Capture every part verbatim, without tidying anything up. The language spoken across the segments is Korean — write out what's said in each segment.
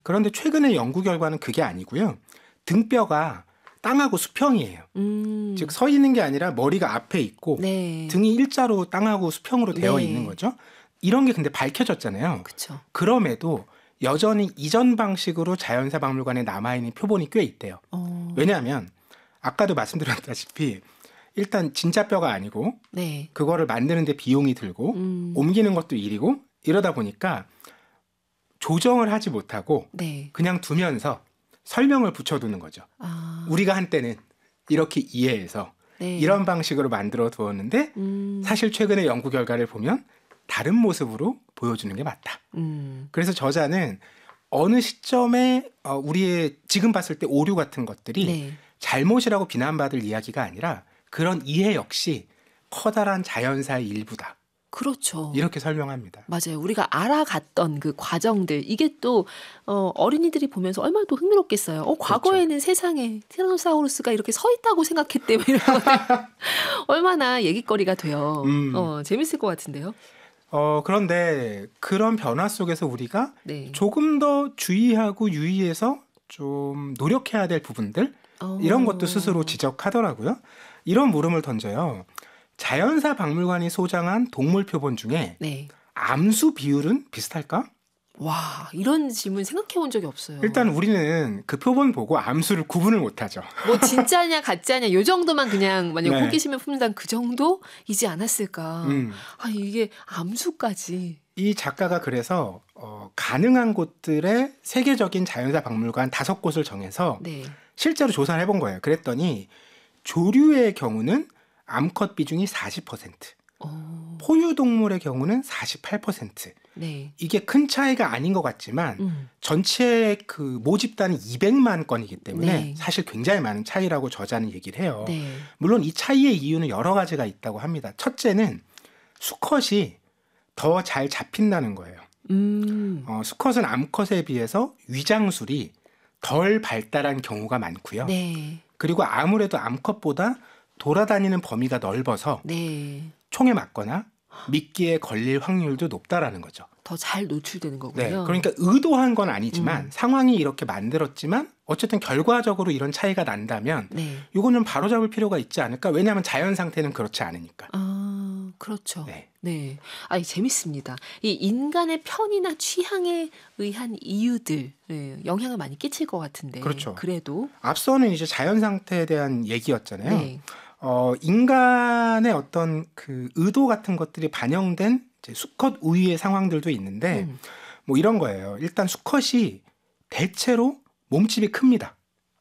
그런데 최근의 연구 결과는 그게 아니고요. 등뼈가 땅하고 수평이에요. 음. 즉 서 있는 게 아니라 머리가 앞에 있고 네. 등이 일자로 땅하고 수평으로 되어 네. 있는 거죠. 이런 게 근데 밝혀졌잖아요. 그쵸. 그럼에도 여전히 이전 방식으로 자연사 박물관에 남아있는 표본이 꽤 있대요. 어. 왜냐하면 아까도 말씀드렸다시피 일단 진짜 뼈가 아니고 네. 그거를 만드는데 비용이 들고 음. 옮기는 것도 일이고 이러다 보니까 조정을 하지 못하고 네. 그냥 두면서 설명을 붙여두는 거죠. 아. 우리가 한때는 이렇게 이해해서 네. 이런 방식으로 만들어 두었는데 음. 사실 최근의 연구 결과를 보면 다른 모습으로 보여주는 게 맞다. 음. 그래서 저자는 어느 시점에 어, 우리의 지금 봤을 때 오류 같은 것들이 네. 잘못이라고 비난받을 이야기가 아니라 그런 이해 역시 커다란 자연사의 일부다. 그렇죠. 이렇게 설명합니다. 맞아요. 우리가 알아갔던 그 과정들 이게 또 어, 어린이들이 보면서 얼마나 또 흥미롭겠어요. 어, 과거에는 그렇죠. 세상에 티라노사우루스가 이렇게 서 있다고 생각했대. 뭐 이런 것들 얼마나 얘기거리가 돼요. 음. 어, 재밌을 것 같은데요. 어, 그런데 그런 변화 속에서 우리가 네. 조금 더 주의하고 유의해서 좀 노력해야 될 부분들 어. 이런 것도 스스로 지적하더라고요. 이런 물음을 던져요. 자연사 박물관이 소장한 동물 표본 중에 네. 암수 비율은 비슷할까? 와, 이런 질문 생각해 본 적이 없어요. 일단 우리는 그 표본 보고 암수를 구분을 못하죠. 뭐 진짜냐 가짜냐 요 정도만 그냥 만약 네. 호기심을 품는다면 그 정도이지 않았을까. 음. 아, 이게 암수까지. 이 작가가 그래서 어, 가능한 곳들의 세계적인 자연사 박물관 다섯 곳을 정해서 네. 실제로 조사를 해본 거예요. 그랬더니 조류의 경우는 암컷 비중이 사십 퍼센트, 어. 포유동물의 경우는 사십팔 퍼센트. 네. 이게 큰 차이가 아닌 것 같지만 음. 전체 그 모집단이 이백만 건이기 때문에 네. 사실 굉장히 많은 차이라고 저자는 얘기를 해요. 네. 물론 이 차이의 이유는 여러 가지가 있다고 합니다. 첫째는 수컷이 더 잘 잡힌다는 거예요. 음. 어, 수컷은 암컷에 비해서 위장술이 덜 발달한 경우가 많고요. 네. 그리고 아무래도 암컷보다 돌아다니는 범위가 넓어서 네. 총에 맞거나 미끼에 걸릴 확률도 높다라는 거죠. 더 잘 노출되는 거군요. 네, 그러니까 의도한 건 아니지만 음. 상황이 이렇게 만들었지만 어쨌든 결과적으로 이런 차이가 난다면 네. 이거는 바로잡을 필요가 있지 않을까? 왜냐하면 자연 상태는 그렇지 않으니까. 아, 그렇죠. 네. 네. 아니, 재밌습니다. 이 인간의 편이나 취향에 의한 이유들, 네, 영향을 많이 끼칠 것 같은데. 그렇죠. 그래도. 앞서는 이제 자연 상태에 대한 얘기였잖아요. 네. 어, 인간의 어떤 그 의도 같은 것들이 반영된 이제 수컷 우위의 상황들도 있는데 음. 뭐 이런 거예요. 일단 수컷이 대체로 몸집이 큽니다.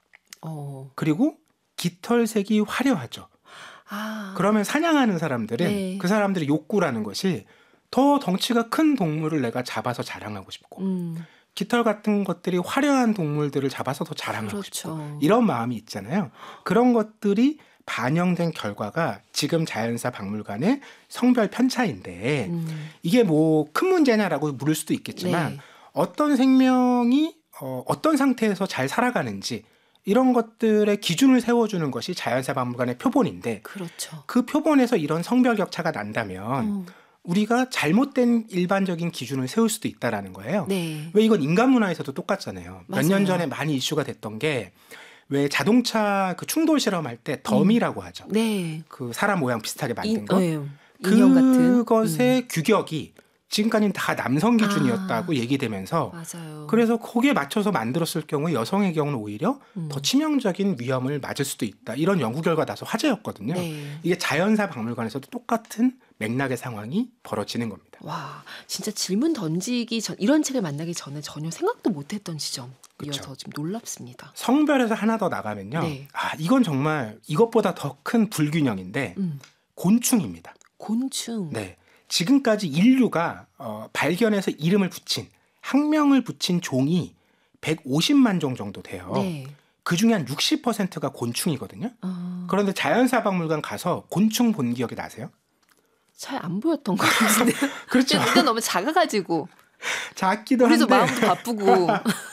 어. 그리고 깃털색이 화려하죠. 아. 그러면 사냥하는 사람들은 네. 그 사람들의 욕구라는 것이 더 덩치가 큰 동물을 내가 잡아서 자랑하고 싶고 음. 깃털 같은 것들이 화려한 동물들을 잡아서 더 자랑하고 그렇죠. 싶고 이런 마음이 있잖아요. 그런 것들이 반영된 결과가 지금 자연사 박물관의 성별 편차인데 음. 이게 뭐 큰 문제냐라고 물을 수도 있겠지만 네. 어떤 생명이 어, 어떤 상태에서 잘 살아가는지 이런 것들의 기준을 세워주는 것이 자연사 박물관의 표본인데 그렇죠. 그 표본에서 이런 성별 격차가 난다면 어. 우리가 잘못된 일반적인 기준을 세울 수도 있다라는 거예요. 네. 왜 이건 인간 문화에서도 똑같잖아요. 몇 년 맞아요. 전에 많이 이슈가 됐던 게 왜 자동차 그 충돌 실험할 때 덤이라고 하죠. 네. 그 사람 모양 비슷하게 만든 인, 거. 네. 인형 같은. 그것의 음. 규격이 지금까지는 다 남성 기준이었다고 아. 얘기되면서 맞아요. 그래서 거기에 맞춰서 만들었을 경우 여성의 경우는 오히려 음. 더 치명적인 위험을 맞을 수도 있다. 이런 연구 결과 나서 화제였거든요. 네. 이게 자연사 박물관에서도 똑같은 맥락의 상황이 벌어지는 겁니다. 와, 진짜 질문 던지기 전 이런 책을 만나기 전에 전혀 생각도 못했던 지점이어서 그쵸. 지금 놀랍습니다. 성별에서 하나 더 나가면요. 네. 아, 이건 정말 이것보다 더 큰 불균형인데 음. 곤충입니다. 곤충. 네. 지금까지 인류가 어, 발견해서 이름을 붙인 학명을 붙인 종이 백오십만 종 정도 돼요. 네. 그중에 한 육십 퍼센트가 곤충이거든요. 아, 그런데 자연사 박물관 가서 곤충 본 기억이 나세요? 잘 안 보였던 것 같은데. 그렇죠. 일단 너무 작아가지고. 작기도 우리도 한데 마음도 바쁘고.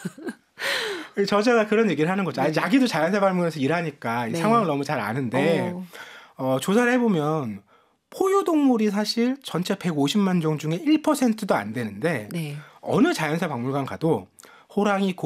저자가 그런 얘기를 하는 거죠. 아니, 네. 자기도 자연사 박물관에서 일하니까 이 네. 상황을 너무 잘 아는데 어, 어, 조사를 해보면 포유동물이 사실 전체 백오십만 종 중에 일 퍼센트도 안 되는데 네. 어느 자연사 박물관 가도 호랑이,